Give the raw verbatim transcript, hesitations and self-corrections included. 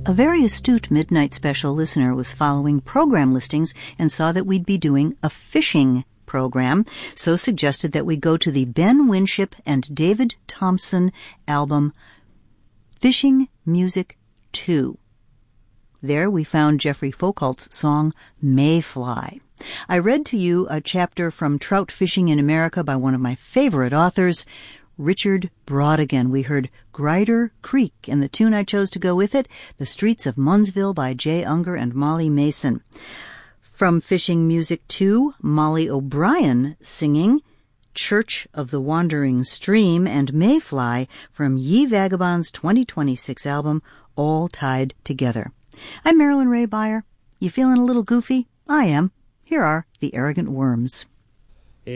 A very astute Midnight Special listener was following program listings and saw that we'd be doing a fishing program, so suggested that we go to the Ben Winship and David Thompson album Fishing Music two. There we found Jeffrey Foucault's song Mayfly. I read to you a chapter from Trout Fishing in America by one of my favorite authors, Richard Brautigan. We heard Grider Creek, and the tune I chose to go with it, The Streets of Munnsville by Jay Unger and Molly Mason. From Fishing Music two, Molly O'Brien singing Church of the Wandering Stream and Mayfly from Ye Vagabonds' twenty twenty-six album, All Tied Together. I'm Marilyn Ray Beyer. You feeling a little goofy? I am. Here are the Arrogant Worms.